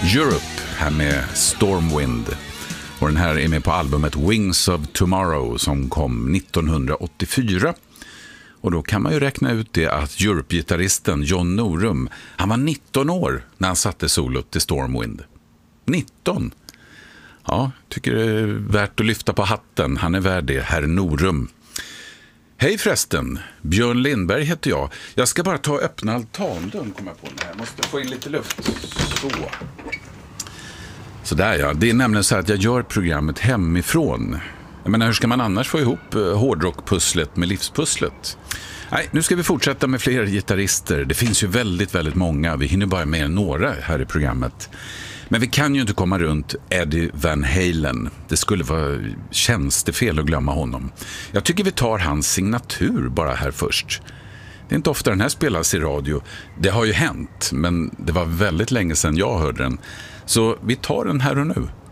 Europe här med Stormwind. Och den här är med på albumet Wings of Tomorrow som kom 1984. Och då kan man ju räkna ut det att Europe-gitarristen John Norum, han var 19 år när han satte solot till Stormwind. 19! Ja, tycker det är värt att lyfta på hatten. Han är värd det, herr Norum. Hej förresten, Björn Lindberg heter jag. Jag ska bara ta och öppna altandörren, kommer jag på den här. Jag måste få in lite luft. Så där ja, det är nämligen så att jag gör programmet hemifrån. Jag menar, hur ska man annars få ihop hårdrockpusslet med livspusslet? Nej, nu ska vi fortsätta med fler gitarrister. Det finns ju väldigt, väldigt många. Vi hinner bara med några här i programmet. Men vi kan ju inte komma runt Eddie Van Halen. Det skulle vara tjänstefel att glömma honom. Jag tycker vi tar hans signatur bara här först. Det är inte ofta den här spelas i radio. Det har ju hänt, men det var väldigt länge sedan jag hörde den. Så vi tar den här och nu.